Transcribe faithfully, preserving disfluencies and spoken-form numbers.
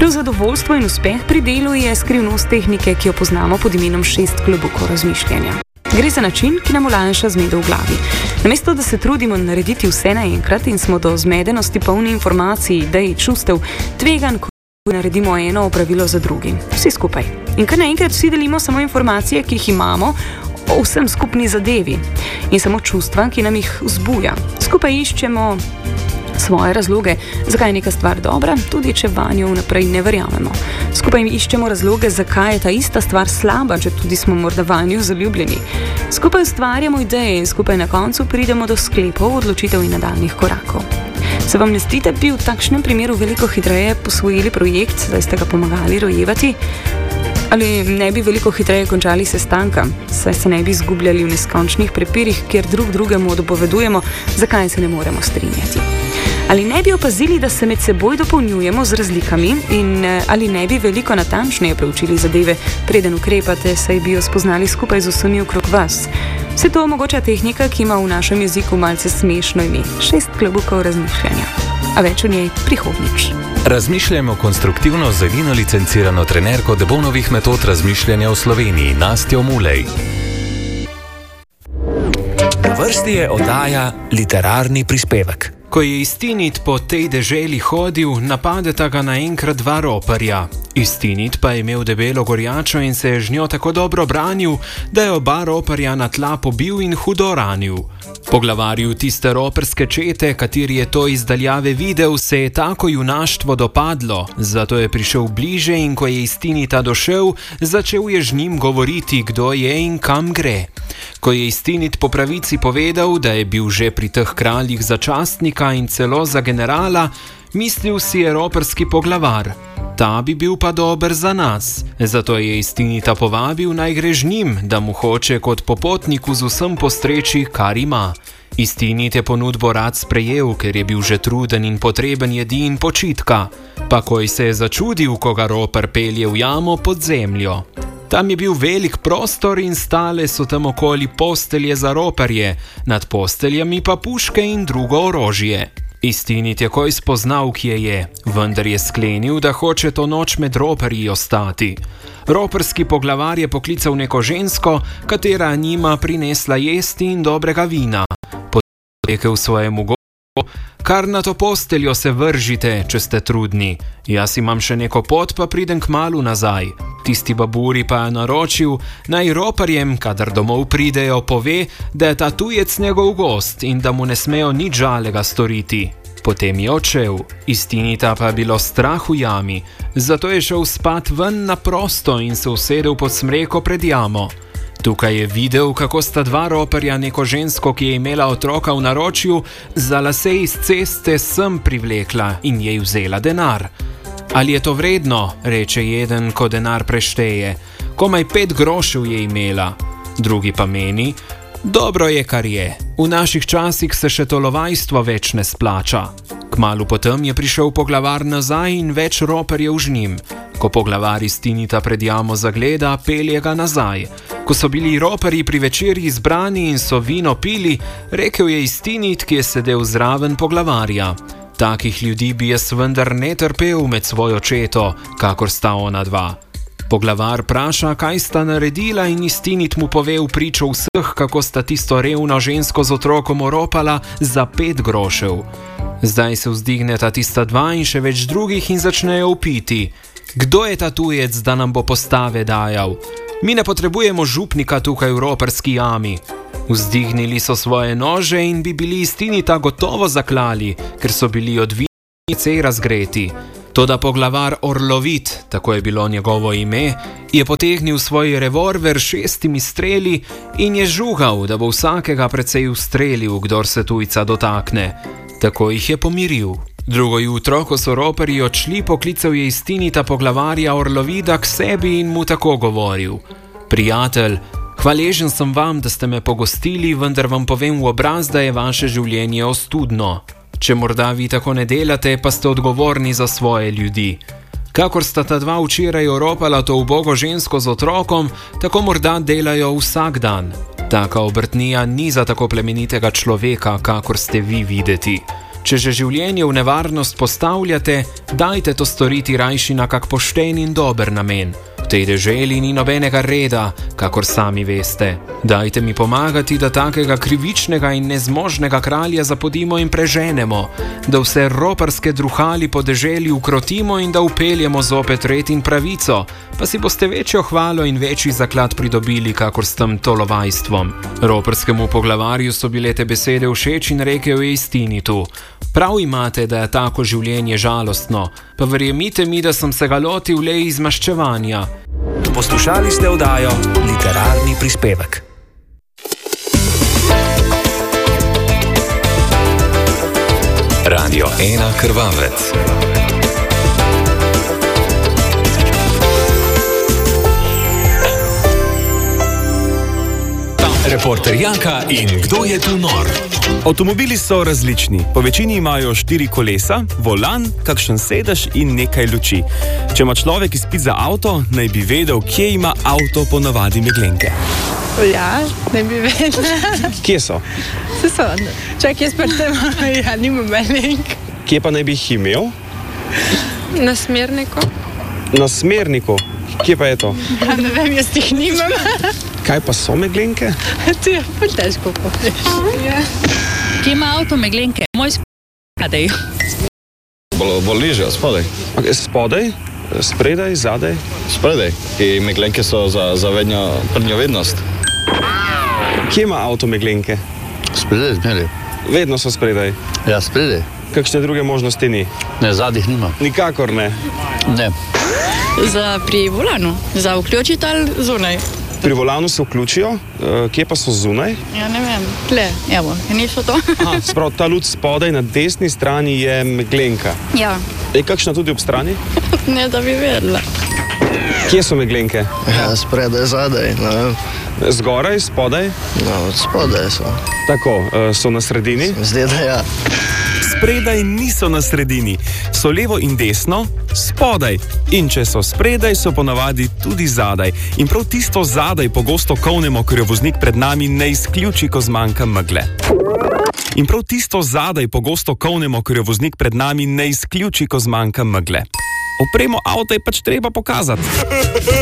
Prav zadovoljstvo in uspeh pri delu je skrivnost tehnike, ki jo poznamo pod imenom šest klobukov razmišljanja. Gre za način, ki nam olajša zmedo v glavi. Namesto, da se trudimo narediti vse naenkrat in smo do zmedenosti polni informacij, idej, čustev, tveganj, ko naredimo eno opravilo za drugim. Vsi skupaj. In kar naenkrat vsi delimo samo informacije, ki jih imamo, o vsem skupni zadevi. In samo čustva, ki nam jih vzbuja. Skupaj iščemo svoje razloge, zakaj je neka stvar dobra, tudi če vanjo vnaprej ne verjamemo. Skupaj iščemo razloge, zakaj je ta ista stvar slaba, če tudi smo morda vanjo zaljubljeni. Skupaj ustvarjamo ideje in skupaj na koncu pridemo do sklepov, odločitev in nadaljnjih korakov. Se vam ne zdi, da bi v takšnem primeru veliko hitreje posvojili projekt, da ste ga pomagali rojevati? Ali ne bi veliko hitreje končali sestanka, saj se ne bi izgubljali v neskončnih prepirih, kjer drug drugemu dopovedujemo, zakaj se ne moremo strinjati? Ali ne bi opazili, da se med seboj dopolnjujemo z razlikami in ali ne bi veliko natančneje preučili zadeve, preden ukrepate, saj bi jo spoznali skupaj z vsemi okrog vas? Vse to omogoča tehnika, ki ima v našem jeziku malce smešno ime – šest klobukov razmišljanja. A več o njej prihodnjič. Razmišljamo konstruktivno z edino licencirano trenerko Debonovih metod razmišljanja v Sloveniji, Nastjo Mulej. Na vrsti je oddaja Literarni prispevek. Ko je Istinit po tej deželi hodil, napadeta ga naenkrat dva roparja. Istinit pa je imel debelo gorjačo in se je z njo tako dobro branil, da je oba roparja na tla pobil in hudo ranil. Poglavarju tiste roperske čete, kateri je to iz daljave videl, se je tako junaštvo dopadlo, zato je prišel bliže in ko je Istinita došel, začel je z njim govoriti, kdo je in kam gre. Ko je Istinit po pravici povedal, da je bil že pri teh kraljih za častnika in celo za generala, mislil si je roperski poglavar. Ta bi bil pa dober za nas, zato je Istinita povabil naj gre z njim, da mu hoče kot popotniku z vsem postreči, kar ima. Istinit je ponudbo rad sprejel, ker je bil že truden in potreben jedi in počitka, pa koj se je začudil, ko ga roper pelje v jamo pod zemljo. Tam je bil velik prostor in stale so tam okoli postelje za roparje, nad posteljami pa puške in drugo orožje. Istinit je koj spoznal, kje je, vendar je sklenil, da hoče to noč med roparji ostati. Roparski poglavar je poklical neko žensko, katera njima prinesla jesti in dobrega vina. Potem je rekel svojemu gostu: kar na to posteljo se vržite, če ste trudni. Jaz imam še neko pot, pa pridem kmalu nazaj. Tisti baburi pa je naročil, naj roparjem, kadar domov pridejo, pove, da je ta tujec njegov gost in da mu ne smejo nič žalega storiti. Potem je odšel. Istinita pa je bilo strah v jami, zato je šel spat ven na prosto in se usedel pod smreko pred jamo. Tukaj je videl, kako sta dva roparja neko žensko, ki je imela otroka v naročju, za lase iz ceste sem privlekla in jej vzela denar. Ali je to vredno, reče jeden, ko denar prešteje. Komaj pet grošev je imela. Drugi pa meni: dobro je, kar je. V naših časih se še tolovajstvo več ne splača. Kmalu potem je prišel poglavar nazaj in več roparjev z njim. Ko poglavar Istinita pred jamo zagleda, pelje ga nazaj. Ko so bili roparji pri večerji zbrani in so vino pili, rekel je Istinit, ki je sedel zraven poglavarja: takih ljudi bi jaz vendar ne trpel med svojo četo, kakor sta ona dva. Poglavar praša, kaj sta naredila, in Istinit mu pove v pričo vseh, kako sta tisto revno žensko z otrokom oropala za pet grošev. Zdaj se vzdigneta tista dva in še več drugih in začnejo vpiti: kdo je ta tujec, da nam bo postave dajal? Mi ne potrebujemo župnika tukaj v roparski jami. Vzdignili so svoje nože in bi bili Istinita gotovo zaklali, ker so bili odvijeni cej razgreti. Toda poglavar Orlovit, tako je bilo njegovo ime, je potegnil svoj revolver šestimi streli in je žugal, da bo vsakega precej ustrelil, kdor se tujca dotakne. Tako jih je pomiril. Drugo jutro, ko so roparji odšli, poklical je Istinita poglavarja Orlovida k sebi in mu tako govoril: prijatelj, hvaležen sem vam, da ste me pogostili, vendar vam povem v obraz, da je vaše življenje ostudno. Če morda vi tako ne delate, pa ste odgovorni za svoje ljudi. Kakor sta ta dva včeraj oropala to ubogo žensko z otrokom, tako morda delajo vsak dan. Taka obrtnija ni za tako plemenitega človeka, kakor ste vi videti. Če že življenje v nevarnost postavljate, dajte to storiti rajši na kak pošten in dober namen. V tej deželi ni nobenega reda, kakor sami veste. Dajte mi pomagati, da takega krivičnega in nezmožnega kralja zapodimo in preženemo, da vse roparske druhali po deželi ukrotimo in da upeljemo zopet red in pravico, pa si boste večjo hvalo in večji zaklad pridobili, kakor s tem tolovajstvom. Roparskemu poglavarju so bile te besede všeč in rekel je Istinitu: prav imate, da je tako življenje žalostno, pa verjemite mi, da sem se ga lotil le iz maščevanja. Poslušali ste oddajo Literarni prispevek. Radio ena Krvavec. Reporter Janka in kdo je tu nor? Avtomobili so različni. Po večini imajo štiri kolesa, volan, kakšen sedež in nekaj luči. Če ima človek izpit za avto, naj bi vedel, kje ima avto po navadi meglenke. Ja, ne bi vedela. Kje so? Se so. Čak jaz pa tem, ja, nimam meglenk. Kje pa naj bi jih imel? Na smerniku. Na smerniku? Kje pa je to? Ja, ne vem, jaz jih nimam. Kaj pa so meglenke? To je pa težko poveš. Ja. Kje ima avto meglenke? Moj spodaj. Bolj nižje, spodaj. Okay, spodaj? Spredaj? Zadaj? Spredaj. In meglenke so za, za vednjo, prednjo vednost. Kje ima avto meglenke? Spredaj, zmeri. Vedno so spredaj. Ja, spredaj. Kakšne druge možnosti ni? Ne, zadnjih nima. Nikakor ne. Ne. Za pri volanu. Za vključiti ali zunaj. Pri volanu se vključijo, kje pa so zunaj? Ja, ne vem. Tle, evo, niso to. Aha, sprav, ta luč spodaj na desni strani je meglenka. Ja. Je kakšna tudi ob strani? Ne, da bi vedela. Kje so meglenke? Ja, spredaj, zadaj, ne vem. Zgoraj, spodaj? No, spodaj so. Tako, so na sredini? Zdaj, da ja. Spredaj niso na sredini, so levo in desno, spodaj. In če so spredaj, so ponavadi tudi zadaj. In prav tisto zadaj pogosto kolnemo, ker jo voznik pred nami ne izključi, ko zmanjka megle. In prav tisto zadaj pogosto kolnemo, ker jo voznik pred nami ne izključi, ko zmanjka megle. Opremo avta je pač treba pokazati.